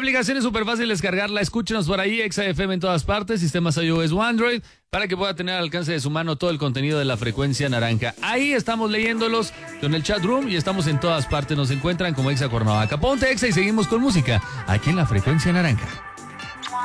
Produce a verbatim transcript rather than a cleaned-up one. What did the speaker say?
aplicación es súper fácil descargarla. Escúchenos por ahí, Exa F M en todas partes, sistemas iOS o Android, para que pueda tener al alcance de su mano todo el contenido de la frecuencia naranja. Ahí estamos leyéndolos con el chat room y estamos en todas partes. Nos encuentran como Exa Cuernavaca. Ponte Exa y seguimos con música aquí en la frecuencia naranja.